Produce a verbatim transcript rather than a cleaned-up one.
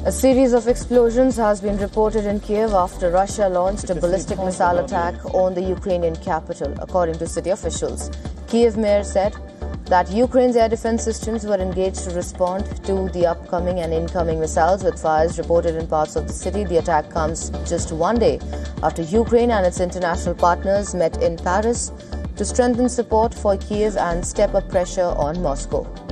A series of explosions has been reported in Kiev after Russia launched a ballistic missile attack on the Ukrainian capital, according to city officials. Kiev mayor said that Ukraine's air defense systems were engaged to respond to the upcoming and incoming missiles, with fires reported in parts of the city. The attack comes just one day after Ukraine and its international partners met in Paris to strengthen support for Kiev and step up pressure on Moscow.